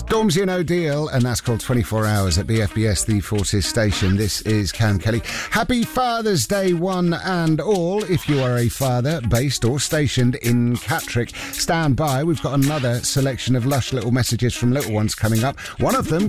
Stormzy and O'Deal, and that's called 24 Hours at BFBS, the Forces station. This is Cam Kelly. Happy Father's Day, one and all. If you are a father based or stationed in Catterick, stand by. We've got another selection of lush little messages from little ones coming up. One of them